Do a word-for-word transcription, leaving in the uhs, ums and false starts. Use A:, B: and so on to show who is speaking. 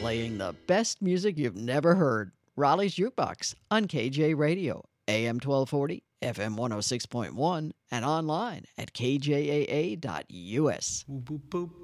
A: playing the best music you've never heard. Raleigh's Jukebox on K J Radio, A M twelve forty, F M one oh six point one, and online at K J A A dot U S.
B: Boop, boop, boop.